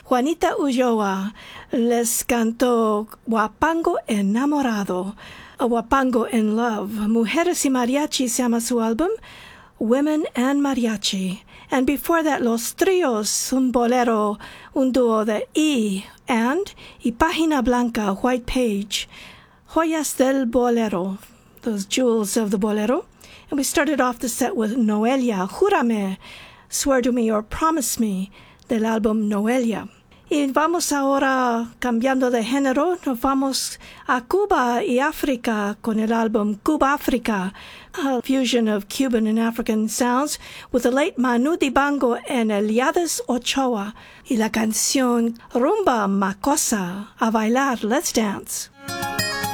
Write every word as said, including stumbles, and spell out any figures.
Juanita Ulloa les cantó Huapango Enamorado, a Huapango in Love. Mujeres y Mariachi se llama su álbum, Women and Mariachi. And before that, Los Trios, un bolero, un dúo de E and y Página Blanca, White Page, Joyas del Bolero, those jewels of the bolero. And we started off the set with Noelia, Júrame, Swear to Me or Promise Me, del álbum Noelia. Y vamos ahora, cambiando de género, nos vamos a Cuba y África con el álbum Cuba África, a fusion of Cuban and African sounds with the late Manu Dibango and Eliades Ochoa, y la canción Rumba Macosa, a bailar, let's dance.